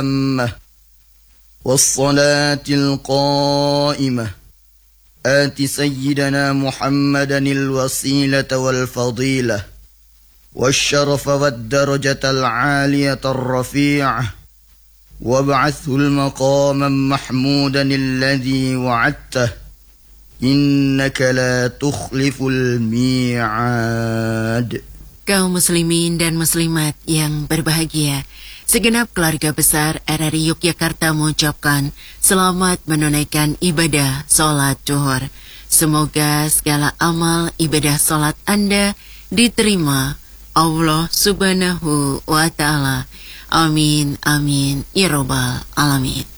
التامة والصلاة القائمة آت سيدنا محمدا الوسيلة والفضيلة والشرف والدرجة العالية الرفيعة وابعثه المقام محمودا الذي وعدته إنك لا تخلف الميعاد. Kaum muslimin dan muslimat yang berbahagia, segenap keluarga besar RRI Yogyakarta mengucapkan selamat menunaikan ibadah sholat zuhur. Semoga segala amal ibadah sholat Anda diterima Allah Subhanahu wa Ta'ala. Amin, amin, ya Rabbal Alamin.